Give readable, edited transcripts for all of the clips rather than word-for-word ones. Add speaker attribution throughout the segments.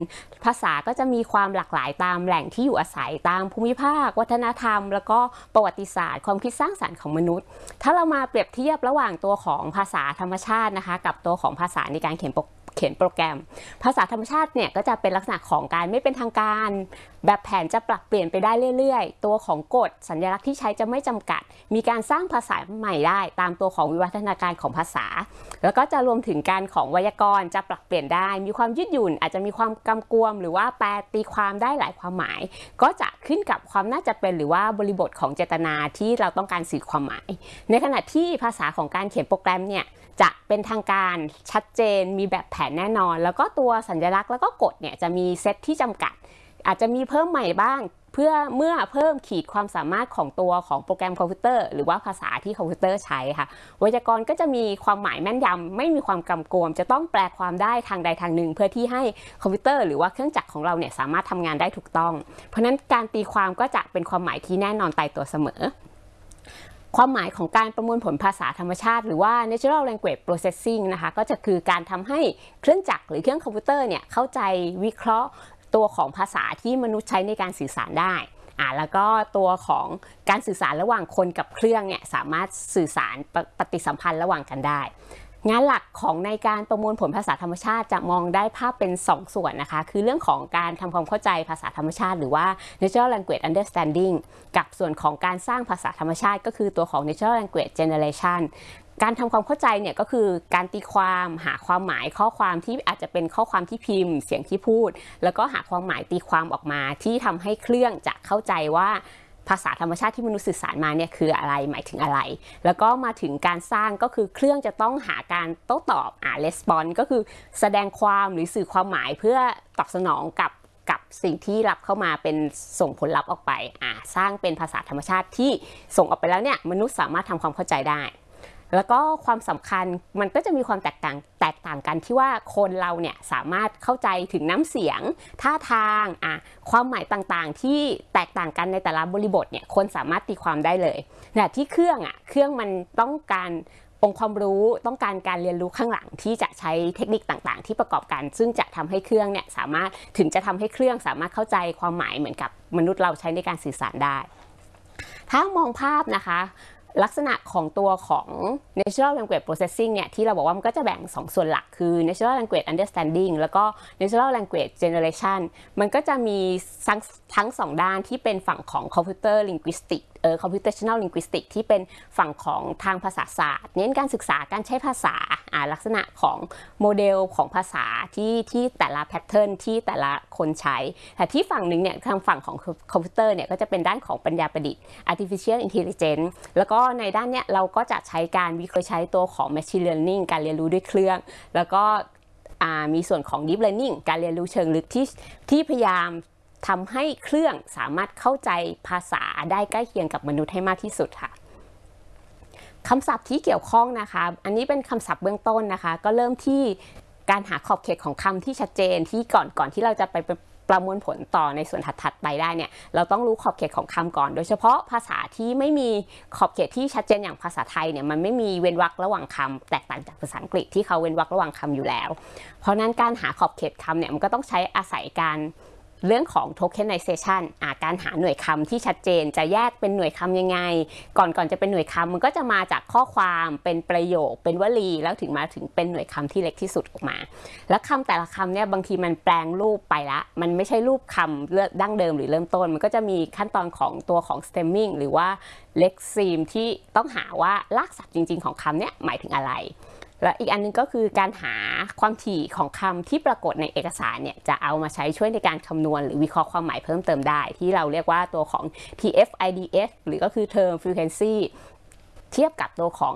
Speaker 1: ภาษาก็จะมีความหลากหลายตามแหล่งที่อยู่อาศัยตามภูมิภาควัฒนธรรมแล้วก็ประวัติศาสตร์ความคิดสร้างสรรค์ของมนุษย์ถ้าเรามาเปรียบเทียบระหว่างตัวของภาษาธรรมชาตินะคะกับตัวของภาษาในการเขียนโปรแกรมภาษาธรรมชาติเนี่ยก็จะเป็นลักษณะของการไม่เป็นทางการแบบแผนจะปรับเปลี่ยนไปได้เรื่อยๆตัวของกฎสัญลักษณ์ที่ใช้จะไม่จำกัดมีการสร้างภาษาใหม่ได้ตามตัวของวิวัฒนาการของภาษาแล้วก็จะรวมถึงการของไวยากรณ์จะปรับเปลี่ยนได้มีความยืดหยุ่นอาจจะมีความกำกวมหรือว่าแปลตีความได้หลายความหมายก็จะขึ้นกับความน่าจะเป็นหรือว่าบริบทของเจตนาที่เราต้องการสื่อความหมายในขณะที่ภาษาของการเขียนโปรแกรมเนี่ยจะเป็นทางการชัดเจนมีแบบแผนแน่นอนแล้วก็ตัวสัญลักษณ์แล้วก็กฎเนี่ยจะมีเซตที่จำกัดอาจจะมีเพิ่มใหม่บ้างเพื่อเมื่อเพิ่มขีดความสามารถของตัวของโปรแกรมคอมพิวเตอร์หรือว่าภาษาที่คอมพิวเตอร์ใช้ค่ะไวยากรณ์ก็จะมีความหมายแม่นยำไม่มีความกำกวมจะต้องแปลความได้ทางใดทางหนึ่งเพื่อที่ให้คอมพิวเตอร์หรือว่าเครื่องจักรของเราเนี่ยสามารถทำงานได้ถูกต้องเพราะนั้นการตีความก็จะเป็นความหมายที่แน่นอนตายตัวเสมอความหมายของการประมวลผลภาษาธรรมชาติหรือว่า natural language processing นะคะก็จะคือการทำให้เครื่องจักรหรือเครื่องคอมพิวเตอร์เนี่ยเข้าใจวิเคราะห์ตัวของภาษาที่มนุษย์ใช้ในการสื่อสารได้แล้วก็ตัวของการสื่อสารระหว่างคนกับเครื่องเนี่ยสามารถสื่อสารปฏิสัมพันธ์ระหว่างกันได้งานหลักของในการประมวลผลภาษาธรรมชาติจะมองได้ภาพเป็น2 ส่วนนะคะคือเรื่องของการทำความเข้าใจภาษาธรรมชาติหรือว่า natural language understanding กับส่วนของการสร้างภาษาธรรมชาติก็คือตัวของ natural language generation การทำความเข้าใจเนี่ยก็คือการตีความหาความหมายข้อความที่อาจจะเป็นข้อความที่พิมพ์เสียงที่พูดแล้วก็หาความหมายตีความออกมาที่ทำให้เครื่องจะเข้าใจว่าภาษาธรรมชาติที่มนุษย์สื่อสารมาเนี่ยคืออะไรหมายถึงอะไรแล้วก็มาถึงการสร้างก็คือเครื่องจะต้องหาการโต้ตอบresponse ก็คือแสดงความหรือสื่อความหมายเพื่อตอบสนองกับสิ่งที่รับเข้ามาเป็นส่งผลลัพธ์ออกไปสร้างเป็นภาษาธรรมชาติที่ส่งออกไปแล้วเนี่ยมนุษย์สามารถทำความเข้าใจได้แล้วก็ความสำคัญมันก็จะมีความแตกต่างกันที่ว่าคนเราเนี่ยสามารถเข้าใจถึงน้ำเสียงท่าทางความหมายต่างๆที่แตกต่างกันในแต่ละบริบทเนี่ยคนสามารถตีความได้เลยแต่ที่เครื่องมันต้องการองค์ความรู้ต้องการเรียนรู้ข้างหลังที่จะใช้เทคนิคต่างๆที่ประกอบกันซึ่งจะทำให้เครื่องเนี่ยสามารถเข้าใจความหมายเหมือนกับมนุษย์เราใช้ในการสื่อสารได้ถ้ามองภาพนะคะลักษณะของตัวของ natural language processing เนี่ยที่เราบอกว่ามันก็จะแบ่ง2 ส่วนหลักคือ natural language understanding แล้วก็ natural language generation มันก็จะมีทั้ง2 ด้านที่เป็นฝั่งของ computer linguistic computational linguistic ที่เป็นฝั่งของทางภาษาศาสตร์เน้นการศึกษาการใช้ภาษาลักษณะของโมเดลของภาษาที่แต่ละแพทเทิร์นที่แต่ละคนใช้แต่ที่ฝั่งหนึ่งเนี่ยทางฝั่งของคอมพิวเตอร์เนี่ยก็จะเป็นด้านของปัญญาประดิษฐ์ artificial intelligence แล้วก็ในด้านเนี้ยเราก็จะใช้การวิเคราะห์ใช้ตัวของ machine learning การเรียนรู้ด้วยเครื่องแล้วก็มีส่วนของ deep learning การเรียนรู้เชิงลึกที่พยายามทำให้เครื่องสามารถเข้าใจภาษาได้ใกล้เคียงกับมนุษย์ให้มากที่สุดค่ะคำศัพท์ที่เกี่ยวข้องนะคะอันนี้เป็นคำศัพท์เบื้องต้นนะคะก็เริ่มที่การหาขอบเขตของคำที่ชัดเจนที่ก่อนที่เราจะไปประมวลผลต่อในส่วนถัดไปได้เนี่ยเราต้องรู้ขอบเขตของคำก่อนโดยเฉพาะภาษาที่ไม่มีขอบเขตที่ชัดเจนอย่างภาษาไทยเนี่ยมันไม่มีเว้นวรรคระหว่างคำแตกต่างจากภาษาอังกฤษที่เขาเว้นวรรคระหว่างคำอยู่แล้วเพราะนั้นการหาขอบเขตคำเนี่ยมันก็ต้องใช้อาศัยการเรื่องของ tokenization การหาหน่วยคำที่ชัดเจนจะแยกเป็นหน่วยคำยังไงก่อนจะเป็นหน่วยคำมันก็จะมาจากข้อความเป็นประโยคเป็นวลีแล้วถึงมาถึงเป็นหน่วยคำที่เล็กที่สุดออกมาแล้วคำแต่ละคำเนี่ยบางทีมันแปลงรูปไปละมันไม่ใช่รูปคำดั้งเดิมหรือเริ่มต้นมันก็จะมีขั้นตอนของตัวของ stemming หรือว่า lexeme ที่ต้องหาว่ารากศัพท์จริงๆของคำเนี่ยหมายถึงอะไรและอีกอันนึงก็คือการหาความถี่ของคำที่ปรากฏในเอกสารเนี่ยจะเอามาใช้ช่วยในการคำนวณหรือวิเคราะห์ความหมายเพิ่มเติมได้ที่เราเรียกว่าตัวของ TF-IDF หรือก็คือ term frequency เทียบกับตัวของ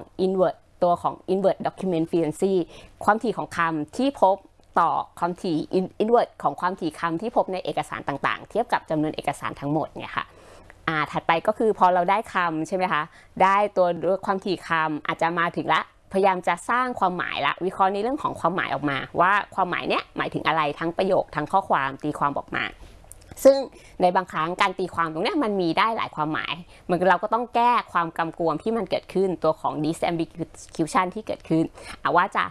Speaker 1: inward document frequency ความถี่ของคำที่พบต่อความถี่ inward ของความถี่คำที่พบในเอกสารต่างๆเทียบกับจำนวนเอกสารทั้งหมดเนี่ยค่ะถัดไปก็คือพอเราได้คำใช่ไหมคะได้ตัวความถี่คำอาจจะมาถึงละพยายามจะสร้างความหมายละวิเคราะห์ในเรื่องของความหมายออกมาว่าความหมายเนี้ยหมายถึงอะไรทั้งประโยคทั้งข้อความตีความออกมาซึ่งในบางครั้งการตีความตรงนี้มันมีได้หลายความหมายมันเราก็ต้องแก้ความกำกวมที่มันเกิดขึ้นตัวของ disambiguation ที่เกิดขึ้นว่าจะแป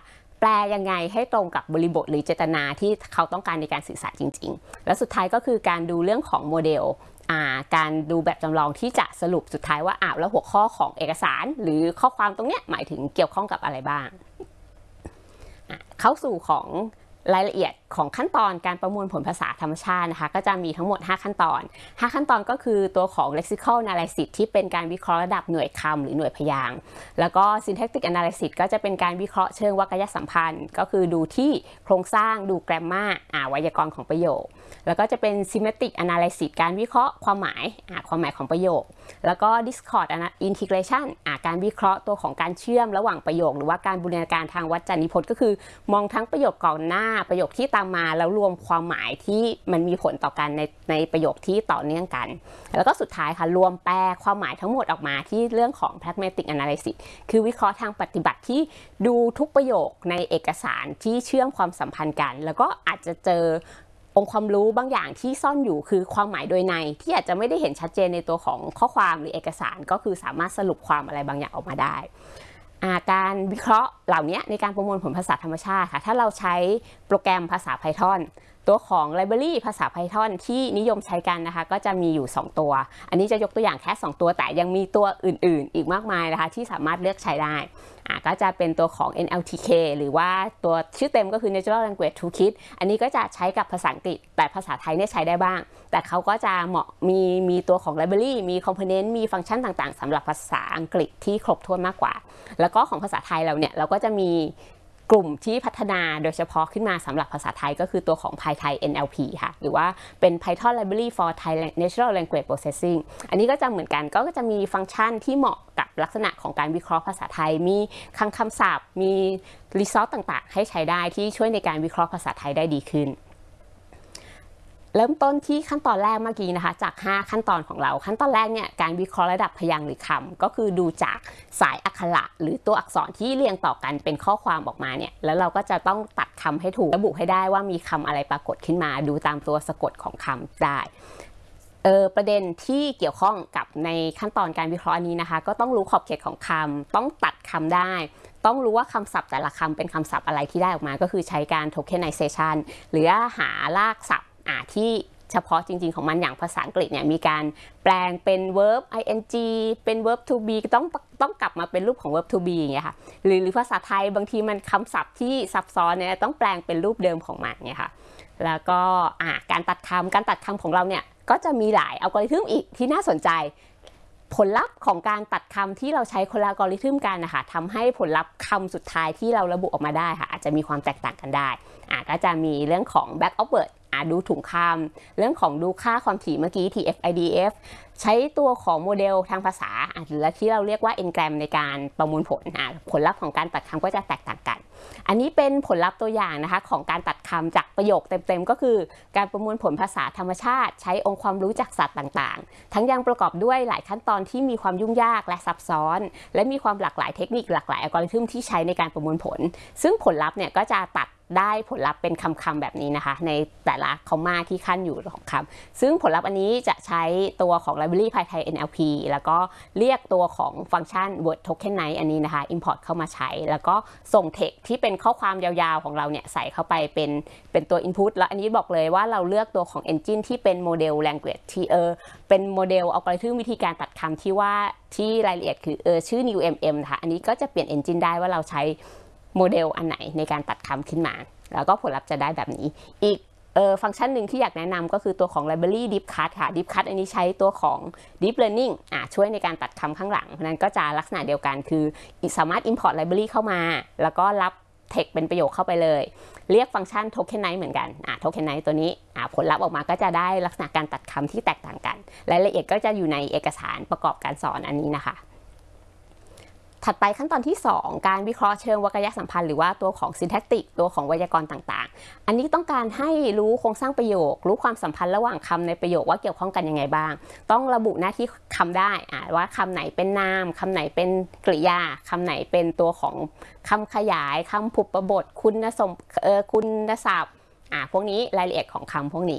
Speaker 1: ลยังไงให้ตรงกับบริบทหรือเจตนาที่เขาต้องการในการสื่อสารจริงๆและสุดท้ายก็คือการดูเรื่องของโมเดลการดูแบบจำลองที่จะสรุปสุดท้ายว่าแล้วหัวข้อของเอกสารหรือข้อความตรงเนี้ยหมายถึงเกี่ยวข้องกับอะไรบ้างเข้าสู่ของรายละเอียดของขั้นตอนการประมวลผลภาษาธรรมชาตินะคะก็จะมีทั้งหมด5ขั้นตอน5ขั้นตอนก็คือตัวของ lexical analysis ที่เป็นการวิเคราะห์ระดับหน่วยคำหรือหน่วยพยางค์แล้วก็ syntactic analysis ก็จะเป็นการวิเคราะห์เชิงวรรคยสัมพันธ์ก็คือดูที่โครงสร้างดูแกรมมาไวยากรณ์ของประโยคแล้วก็จะเป็น semantic analysis การวิเคราะห์ความหมายของประโยคแล้วก็ discord integration การวิเคราะห์ตัวของการเชื่อมระหว่างประโยคหรือว่าการบูรณาการทางวจนิพจน์ก็คือมองทั้งประโยคก่อนหน้าประโยคที่ตามมาแล้วรวมความหมายที่มันมีผลต่อกันในประโยคที่ต่อเนื่องกันแล้วก็สุดท้ายค่ะรวมแปลความหมายทั้งหมดออกมาที่เรื่องของ pragmatic analysis คือวิเคราะห์ทางปฏิบัติที่ดูทุกประโยคในเอกสารที่เชื่อมความสัมพันธ์กันแล้วก็อาจจะเจอองค์ความรู้บางอย่างที่ซ่อนอยู่คือความหมายโดยในที่อาจจะไม่ได้เห็นชัดเจนในตัวของข้อความหรือเอกสารก็คือสามารถสรุปความอะไรบางอย่างออกมาได้การวิเคราะห์เหล่านี้ในการประมวลผลภาษาธรรมชาติค่ะถ้าเราใช้โปรแกรมภาษา Python ตัวของ library ภาษา Python ที่นิยมใช้กันนะคะก็จะมีอยู่2ตัวอันนี้จะยกตัวอย่างแค่2ตัวแต่ยังมีตัวอื่นๆอีกมากมายนะคะที่สามารถเลือกใช้ได้ก็จะเป็นตัวของ NLTK หรือว่าตัวชื่อเต็มก็คือ Natural Language Toolkit อันนี้ก็จะใช้กับภาษาอังกฤษแต่ภาษาไทยเนี่ยใช้ได้บ้างแต่เขาก็จะเหมาะมีตัวของ library มี component มีฟังก์ชันต่างๆสำหรับภาษาอังกฤษที่ครบถ้วนมากกว่าแล้วก็ของภาษาไทยเราก็จะมีกลุ่มที่พัฒนาโดยเฉพาะขึ้นมาสำหรับภาษาไทยก็คือตัวของ PyThai NLP ค่ะหรือว่าเป็น Python Library for Thai Natural Language Processing อันนี้ก็จะเหมือนกันก็จะมีฟังก์ชันที่เหมาะกับลักษณะของการวิเคราะห์ภาษาไทยมีคำศัพท์มีรีซอสต่างๆให้ใช้ได้ที่ช่วยในการวิเคราะห์ภาษาไทยได้ดีขึ้นเริ่มต้นที่ขั้นตอนแรกเมื่อกี้นะคะจาก5ขั้นตอนของเราขั้นตอนแรกเนี่ยการวิเคราะห์ระดับพยางค์หรือคำก็คือดูจากสายอักขระหรือตัวอักษรที่เรียงต่อกันเป็นข้อความออกมาเนี่ยแล้วเราก็จะต้องตัดคำให้ถูกระบุให้ได้ว่ามีคำอะไรปรากฏขึ้นมาดูตามตัวสะกดของคำได้ประเด็นที่เกี่ยวข้องกับในขั้นตอนการวิเคราะห์นี้นะคะก็ต้องรู้ขอบเขตของคำต้องตัดคำได้ต้องรู้ว่าคำศัพท์แต่ละคำเป็นคำศัพท์อะไรที่ได้ออกมาก็คือใช้การ tokenization หรือหารากศัพท์ที่เฉพาะจริงๆของมันอย่างภาษาอังกฤษเนี่ยมีการแปลงเป็น verb ing เป็น verb to be ต้องกลับมาเป็นรูปของ verb to be อย่างเงี้ยค่ะหรือภาษาไทยบางทีมันคำศัพท์ที่ซับซ้อนเนี่ยต้องแปลงเป็นรูปเดิมของมันเนี่ยค่ะแล้วก็การตัดคำของเราเนี่ยก็จะมีหลายอัลกอริทึมอีกที่น่าสนใจผลลัพธ์ของการตัดคำที่เราใช้คนละอัลกอริทึมกันนะคะทำให้ผลลัพธ์คำสุดท้ายที่เราระบุออกมาได้ค่ะอาจจะมีความแตกต่างกันได้ก็จะมีเรื่องของ back upwardดูถุงคำเรื่องของดูค่าความถี่เมื่อกี้ TF-IDF ใช้ตัวของโมเดลทางภาษาหรือที่เราเรียกว่า Ngram ในการประมวลผลลัพธ์ของการตัดคำก็จะแตกต่างกันอันนี้เป็นผลลัพธ์ตัวอย่างนะคะของการตัดคำจากประโยคเต็มๆก็คือการประมวลผลภาษาธรรมชาติใช้องค์ความรู้จากสัตว์ต่างๆทั้งยังประกอบด้วยหลายขั้นตอนที่มีความยุ่งยากและซับซ้อนและมีความหลากหลายเทคนิคหลากหลายอัลกอริทึมที่ใช้ในการประมวลผลซึ่งผลลัพธ์เนี่ยก็จะตัดได้ผลลัพธ์เป็นคำแบบนี้นะคะในแต่ละคอมมาที่ขั้นอยู่ของคำซึ่งผลลัพธ์อันนี้จะใช้ตัวของ library PyThai NLP แล้วก็เรียกตัวของฟังก์ชัน word tokenize อันนี้นะคะ import เข้ามาใช้แล้วก็ส่ง text ที่เป็นข้อความยาวๆของเราเนี่ยใส่เข้าไปเป็นตัว input แล้วอันนี้บอกเลยว่าเราเลือกตัวของ engine ที่เป็นโมเดล language ที่เป็นโมเดลอัลกอริทึมวิธีการตัดคำที่รายละเอียดคือชื่อ newmm นะคะอันนี้ก็จะเปลี่ยน engine ได้ว่าเราใช้โมเดลอันไหนในการตัดคำขึ้นมาแล้วก็ผลลัพธ์จะได้แบบนี้อีกฟังก์ชันหนึ่งที่อยากแนะนำก็คือตัวของ library DeepCut ค่ะ DeepCut อันนี้ใช้ตัวของ Deep Learning ช่วยในการตัดคำข้างหลังนั้นก็จะลักษณะเดียวกันคือสามารถ import library เข้ามาแล้วก็รับ text เป็นประโยคเข้าไปเลยเรียกฟังก์ชัน tokenize เหมือนกันtokenize ตัวนี้ผลลัพธ์ออกมาก็จะได้ลักษณะการตัดคำที่แตกต่างกันรายละเอียดก็จะอยู่ในเอกสารประกอบการสอนอันนี้นะคะถัดไปขั้นตอนที่2การวิเคราะห์เชิงวรรคยสัมพันธ์หรือว่าตัวของ syntactic ตัวของไวยากรณ์ต่างๆอันนี้ต้องการให้รู้โครงสร้างประโยครู้ความสัมพันธ์ระหว่างคำในประโยคว่าเกี่ยวข้องกันยังไงบ้างต้องระบุหน้าที่คำได้ว่าคำไหนเป็นนามคำไหนเป็นกริยาคำไหนเป็นตัวของคำขยายคำผูปบทคุณศัพท์พวกนี้รายละเอียดของคำพวกนี้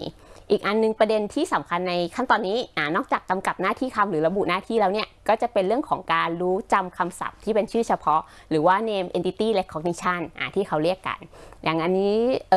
Speaker 1: อีกอันนึงประเด็นที่สำคัญในขั้นตอนนี้นอกจากกำกับหน้าที่คำหรือระบุหน้าที่แล้วเนี่ยก็จะเป็นเรื่องของการรู้จำคำศัพท์ที่เป็นชื่อเฉพาะหรือว่า name entity recognition ที่เขาเรียกกันอย่างอันนี้